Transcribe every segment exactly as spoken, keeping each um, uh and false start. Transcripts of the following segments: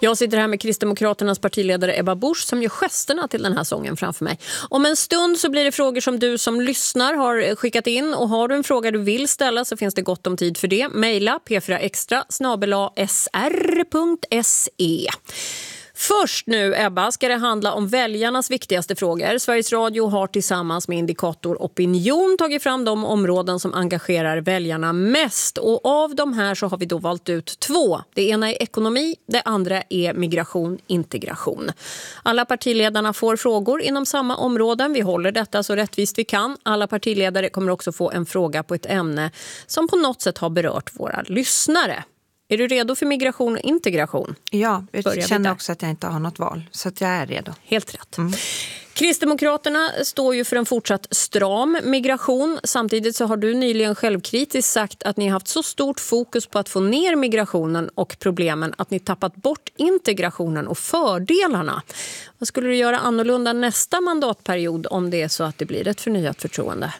Jag sitter här med Kristdemokraternas partiledare Ebba Busch som gör gesterna till den här sången framför mig. Om en stund så blir det frågor som du som lyssnar har skickat in, och har du en fråga du vill ställa så finns det gott om tid för det. Maila p fyra extra snabel-a s r punkt se. Först nu, Ebba, ska det handla om väljarnas viktigaste frågor. Sveriges Radio har tillsammans med Indikator Opinion tagit fram de områden som engagerar väljarna mest. Och av de här så har vi då valt ut två. Det ena är ekonomi, det andra är migration, integration. Alla partiledarna får frågor inom samma områden. Vi håller detta så rättvist vi kan. Alla partiledare kommer också få en fråga på ett ämne som på något sätt har berört våra lyssnare. Är du redo för migration och integration? Ja, jag känner också att jag inte har något val, så att jag är redo. Helt rätt. Mm. Kristdemokraterna står ju för en fortsatt stram migration. Samtidigt så har du nyligen självkritiskt sagt att ni har haft så stort fokus på att få ner migrationen och problemen att ni tappat bort integrationen och fördelarna. Vad skulle du göra annorlunda nästa mandatperiod om det är så att det blir ett förnyat förtroende?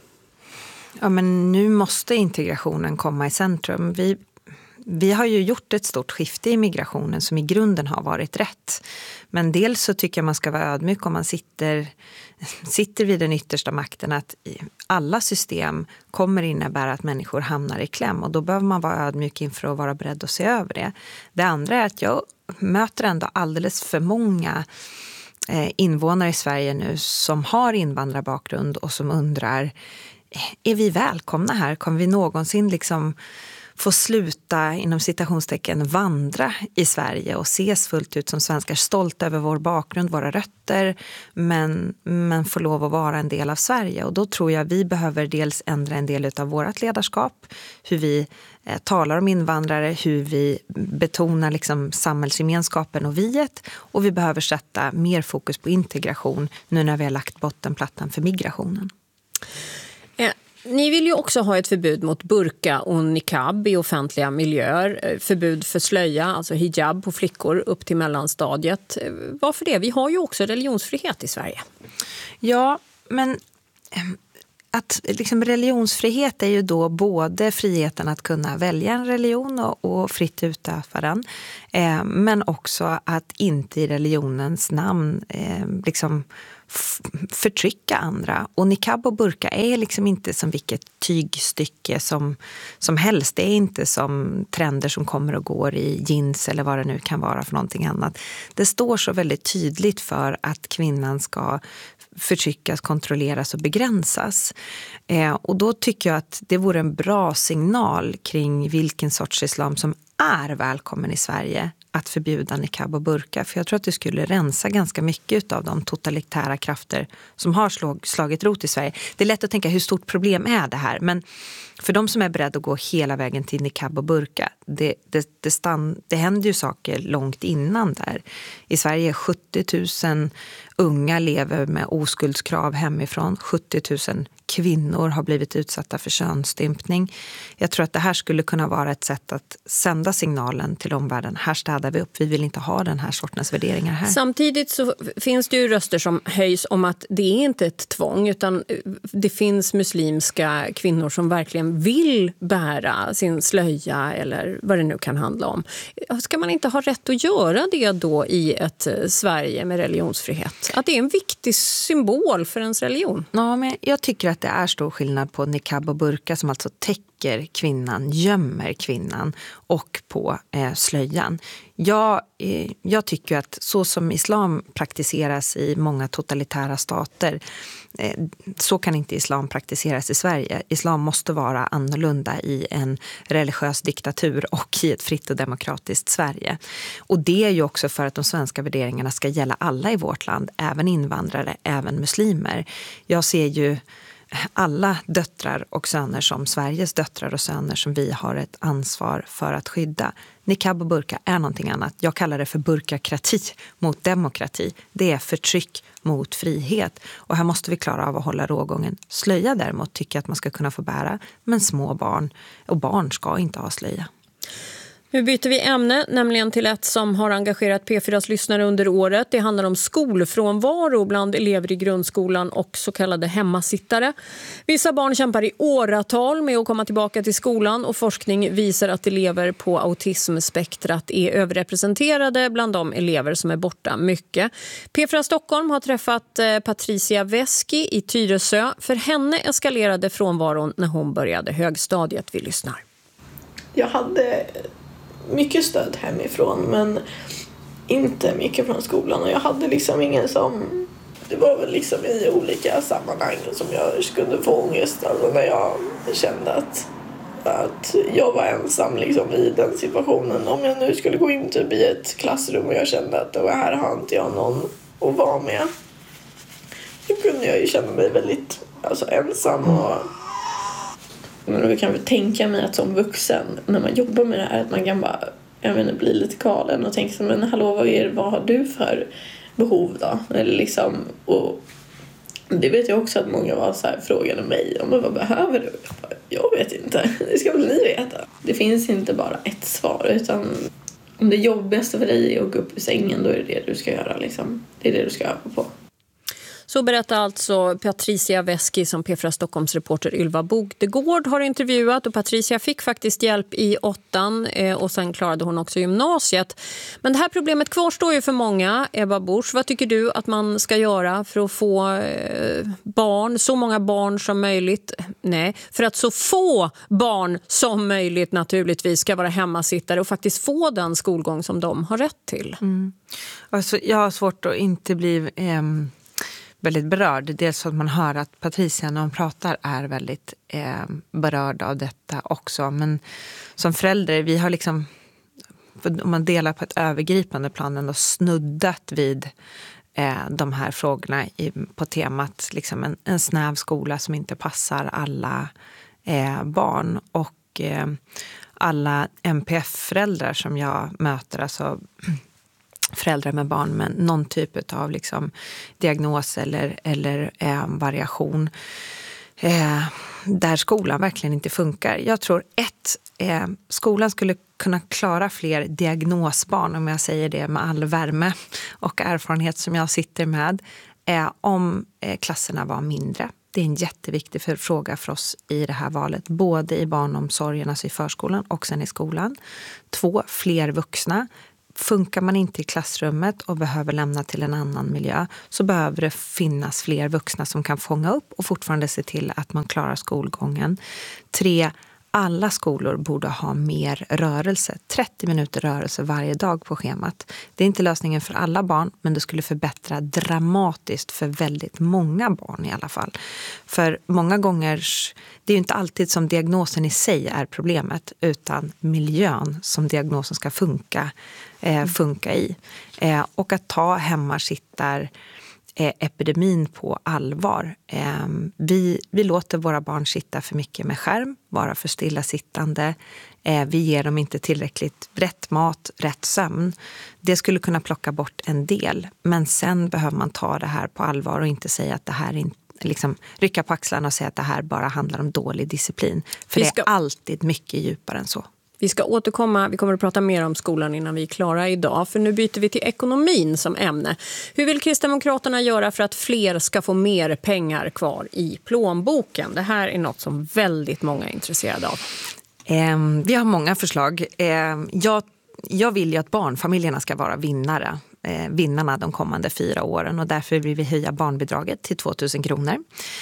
Ja, men nu måste integrationen komma i centrum. Vi Vi har ju gjort ett stort skifte i migrationen som i grunden har varit rätt. Men dels så tycker jag man ska vara ödmjuk om man sitter, sitter vid den yttersta makten, att alla system kommer innebära att människor hamnar i kläm. Och då behöver man vara ödmjuk inför att vara beredd att se över det. Det andra är att jag möter ändå alldeles för många invånare i Sverige nu som har invandrarbakgrund och som undrar, är vi välkomna här? Kommer vi någonsin liksom få sluta inom citationstecken vandra i Sverige och ses fullt ut som svenskar, stolta över vår bakgrund, våra rötter, men, men få lov att vara en del av Sverige. Och då tror jag vi behöver dels ändra en del av vårt ledarskap, hur vi eh, talar om invandrare, hur vi betonar liksom samhällsgemenskapen och viet, och vi behöver sätta mer fokus på integration nu när vi har lagt bottenplattan för migrationen. Ja. Ni vill ju också ha ett förbud mot burka och niqab i offentliga miljöer. Förbud för slöja, alltså hijab på flickor upp till mellanstadiet. Varför det? Vi har ju också religionsfrihet i Sverige. Ja, men att liksom religionsfrihet är ju då både friheten att kunna välja en religion och, och fritt utöva den. Eh, men också att inte i religionens namn eh, liksom förtrycka andra. Och niqab och burka är liksom inte som vilket tygstycke som, som helst. Det är inte som trender som kommer och går i jeans eller vad det nu kan vara för någonting annat. Det står så väldigt tydligt för att kvinnan ska förtryckas, kontrolleras och begränsas. Eh, och då tycker jag att det vore en bra signal kring vilken sorts islam som är välkommen i Sverige att förbjuda niqab och burka. För jag tror att det skulle rensa ganska mycket av de totalitära krafter som har slag, slagit rot i Sverige. Det är lätt att tänka hur stort problem är det här. Men för de som är beredda att gå hela vägen till niqab och burka, det, det, det, stann, det händer ju saker långt innan där. I Sverige är sjuttio tusen unga lever med oskuldskrav hemifrån. sjuttio tusen kvinnor har blivit utsatta för könsstympning. Jag tror att det här skulle kunna vara ett sätt att sända signalen till omvärlden. Här städar vi upp, vi vill inte ha den här sortens värderingar här. Samtidigt så finns det ju röster som höjs om att det är inte ett tvång, utan det finns muslimska kvinnor som verkligen vill bära sin slöja eller vad det nu kan handla om. Ska man inte ha rätt att göra det då i ett Sverige med religionsfrihet? Att det är en viktig symbol för ens religion? Ja, men jag tycker att det är stor skillnad på niqab och burka som alltså täcker kvinnan, gömmer kvinnan, och på eh, slöjan. Jag, eh, jag tycker att så som islam praktiseras i många totalitära stater, eh, så kan inte islam praktiseras i Sverige. Islam måste vara annorlunda i en religiös diktatur och i ett fritt och demokratiskt Sverige. Och det är ju också för att de svenska värderingarna ska gälla alla i vårt land, även invandrare, även muslimer. Jag ser ju alla döttrar och söner som Sveriges döttrar och söner som vi har ett ansvar för att skydda. Niqab och burka är någonting annat. Jag kallar det för burkokrati mot demokrati. Det är förtryck mot frihet. Och här måste vi klara av att hålla rågången. Slöja däremot tycker jag att man ska kunna få bära. Men små barn och barn ska inte ha slöja. Nu byter vi ämne, nämligen till ett som har engagerat P fyras lyssnare under året. Det handlar om skolfrånvaro bland elever i grundskolan och så kallade hemmasittare. Vissa barn kämpar i åratal med att komma tillbaka till skolan och forskning visar att elever på autismspektrat är överrepresenterade bland de elever som är borta mycket. P fyra Stockholm har träffat Patricia Veski i Tyresö. För henne eskalerade frånvaron när hon började högstadiet. Vi lyssnar. Jag hade mycket stöd hemifrån men inte mycket från skolan och jag hade liksom ingen som, det var väl liksom i olika sammanhang som jag skulle få ångest alltså när jag kände att, att jag var ensam liksom i den situationen. Om jag nu skulle gå in typ i ett klassrum och jag kände att det här har inte jag någon att vara med, då kunde jag ju känna mig väldigt alltså, ensam och men jag kan väl tänka mig att som vuxen när man jobbar med det här att man kan bara jag menar, bli lite galen och tänka så, men hallå vad, är, vad har du för behov då? Eller liksom, och det vet jag också att många var så här, frågade mig om vad behöver du? Jag, bara, jag vet inte, det ska väl ni veta. Det finns inte bara ett svar utan om det jobbigaste för dig är att gå upp i sängen då är det det du ska göra liksom. Det är det du ska öva på. Så berättar alltså Patricia Veski som P fyra Stockholms reporter Ylva Bogdegård har intervjuat. Och Patricia fick faktiskt hjälp i åttan eh, och sen klarade hon också gymnasiet. Men det här problemet kvarstår ju för många. Ebba Busch, vad tycker du att man ska göra för att få eh, barn, så många barn som möjligt? Nej, för att så få barn som möjligt naturligtvis ska vara hemmasittare och faktiskt få den skolgång som de har rätt till. Mm. Alltså, jag har svårt att inte bli... Ehm... väldigt berörd. Dels så att man hör att Patricia när hon pratar är väldigt eh, berörd av detta också. Men som förälder, vi har liksom, om man delar på ett övergripande plan ändå snuddat vid eh, de här frågorna i, på temat liksom en, en snäv skola som inte passar alla eh, barn. Och eh, alla M P F-föräldrar som jag möter, alltså föräldrar med barn med någon typ av liksom diagnos eller, eller eh, variation eh, där skolan verkligen inte funkar. Jag tror ett, eh, skolan skulle kunna klara fler diagnosbarn, om jag säger det med all värme och erfarenhet som jag sitter med, eh, om eh, klasserna var mindre. Det är en jätteviktig för, fråga för oss i det här valet, både i barnomsorgen, alltså i förskolan och sen i skolan. Två, fler vuxna. Funkar man inte i klassrummet och behöver lämna till en annan miljö så behöver det finnas fler vuxna som kan fånga upp och fortfarande se till att man klarar skolgången. Tre, alla skolor borde ha mer rörelse. trettio minuter rörelse varje dag på schemat. Det är inte lösningen för alla barn, men det skulle förbättra dramatiskt för väldigt många barn i alla fall. För många gånger, det är ju inte alltid som diagnosen i sig är problemet, utan miljön som diagnosen ska funka, eh, funka i. Eh, och att ta hemmasittar epidemin på allvar. Vi, vi låter våra barn sitta för mycket med skärm, vara för stillasittande. Vi ger dem inte tillräckligt rätt mat, rätt sömn. Det skulle kunna plocka bort en del, men sen behöver man ta det här på allvar och inte säga att det här inte liksom rycka på axlarna och säga att det här bara handlar om dålig disciplin. För ska... det är alltid mycket djupare än så. Vi ska återkomma, vi kommer att prata mer om skolan innan vi är klara idag. För nu byter vi till ekonomin som ämne. Hur vill Kristdemokraterna göra för att fler ska få mer pengar kvar i plånboken? Det här är något som väldigt många är intresserade av. Eh, vi har många förslag. Eh, jag, jag vill ju att barnfamiljerna ska vara vinnare. Eh, vinnarna de kommande fyra åren och därför vill vi höja barnbidraget till tvåtusen kronor.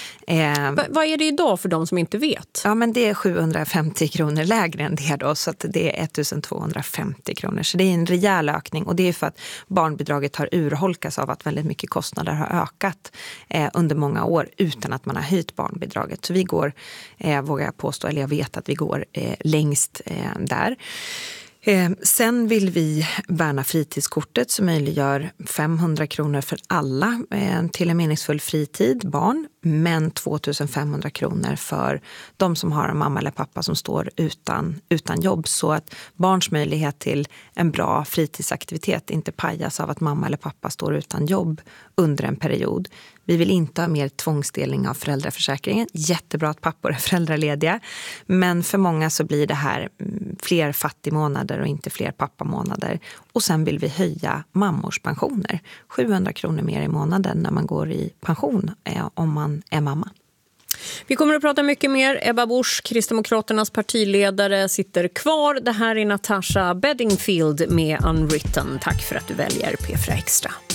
Eh, Va, vad är det idag för de som inte vet? Ja, men det är sjuhundrafemtio kronor lägre än det då, så att det är ettusentvåhundrafemtio kronor. Så det är en rejäl ökning och det är för att barnbidraget har urholkats av att väldigt mycket kostnader har ökat eh, under många år utan att man har höjt barnbidraget. Så vi går, eh, vågar jag påstå, eller jag vet att vi går eh, längst eh, där. Eh, sen vill vi värna fritidskortet som möjliggör femhundra kronor för alla eh, till en meningsfull fritid, barn. men två tusen femhundra kronor för de som har en mamma eller pappa som står utan, utan jobb, så att barns möjlighet till en bra fritidsaktivitet inte pajas av att mamma eller pappa står utan jobb under en period. Vi vill inte ha mer tvångsdelning av föräldraförsäkringen. Jättebra att pappor är föräldralediga, men för många så blir det här fler fattigmånader och inte fler pappamånader. Och sen vill vi höja mammors pensioner. sjuhundra kronor mer i månaden när man går i pension eh, om man är mamma. Vi kommer att prata mycket mer. Ebba Busch, Kristdemokraternas partiledare, sitter kvar. Det här är Natasha Bedingfield med Unwritten. Tack för att du väljer P fyra Extra.